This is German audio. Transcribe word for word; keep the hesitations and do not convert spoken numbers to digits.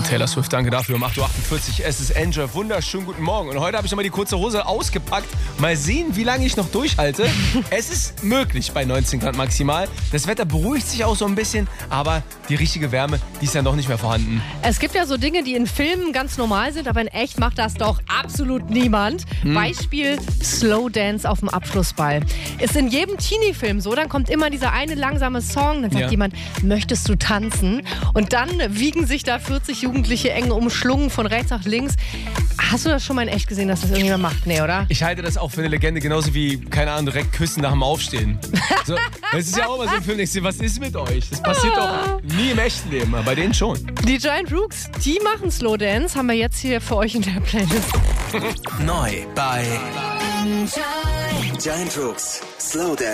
Taylor Swift, danke dafür. Um acht Uhr achtundvierzig, es ist Enjoy. Wunderschönen guten Morgen. Und heute habe ich nochmal die kurze Hose ausgepackt. Mal sehen, wie lange ich noch durchhalte. Es ist möglich bei neunzehn Grad maximal. Das Wetter beruhigt sich auch so ein bisschen, aber die richtige Wärme, die ist dann doch nicht mehr vorhanden. Es gibt ja so Dinge, die in Filmen ganz normal sind, aber in echt macht das doch absolut niemand. Hm. Beispiel Slow Dance auf dem Abschlussball. Ist in jedem Teenie-Film so, dann kommt immer dieser eine langsame Song, dann sagt Ja. jemand, möchtest du tanzen? Und dann wiegen sich da vierzig Jugendliche eng umschlungen von rechts nach links. Hast du das schon mal in echt gesehen, dass das irgendjemand macht? Nee, oder? Ich halte das auch für eine Legende, genauso wie, keine Ahnung, direkt küssen nach dem Aufstehen. So, das ist ja auch mal so ein Film, ich sehe, was ist mit euch? Das passiert doch nie im echten Leben, aber bei denen schon. Die Giant Rooks, die machen Slow Dance, haben wir jetzt hier für euch in der Playlist. Neu bei Giant Rooks Slow Dance.